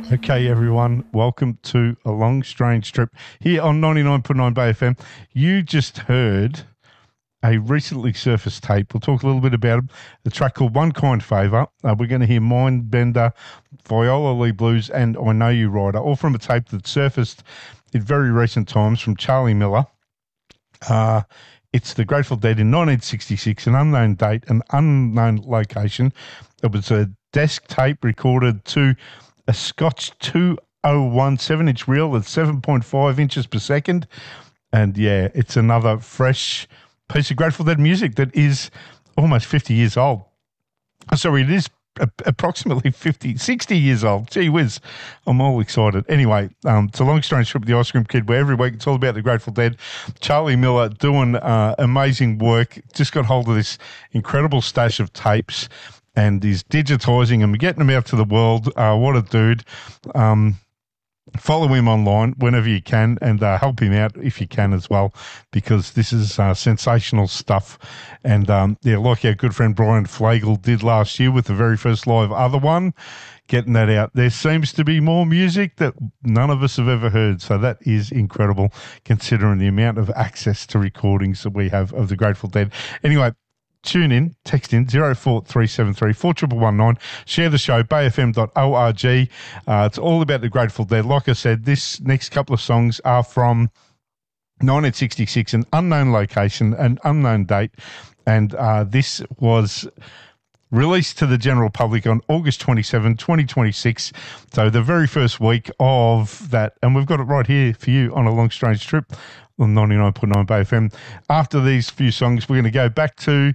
Okay, everyone, welcome to A Long Strange Trip here on 99.9 Bay FM. You just heard a recently surfaced tape. We'll talk a little bit about it. The track called One Kind Favour. We're going to hear Mindbender, Viola Lee Blues, and I Know You Rider, all from a tape that surfaced in very recent times from Charlie Miller. It's the Grateful Dead in 1966, an unknown date, an unknown location. It was a desk tape recorded to a Scotch 201 7-inch reel at 7.5 inches per second. And yeah, it's another fresh piece of Grateful Dead music that is almost 50 years old. Sorry, it is approximately 60 years old. Gee whiz, I'm all excited. Anyway, it's A Long Strange Trip with the Ice Cream Kid, where every week it's all about the Grateful Dead. Charlie Miller doing amazing work. Just got hold of this incredible stash of tapes and he's digitising them, getting them out to the world. What a dude. Follow him online whenever you can and help him out if you can as well, because this is sensational stuff. And yeah, like our good friend Brian Flagle did last year with the very first live other one, getting that out. There seems to be more music that none of us have ever heard, so that is incredible considering the amount of access to recordings that we have of the Grateful Dead. Anyway, tune in, text in 04373 4119. Share the show, bayfm.org. It's all about the Grateful Dead. Like I said, this next couple of songs are from 1966, an unknown location, an unknown date, and this was released to the general public on August 27, 2026. So the very first week of that, and we've got it right here for you on A Long Strange Trip on 99.9 Bay FM. After these few songs, we're going to go back to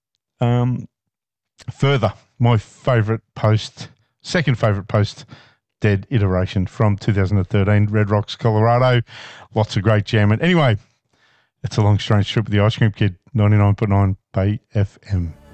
Further, my favourite post, second favourite post-Dead iteration from 2013, Red Rocks, Colorado. Lots of great jamming. Anyway, it's A Long Strange Trip with the Ice Cream Kid, 99.9 Bay FM.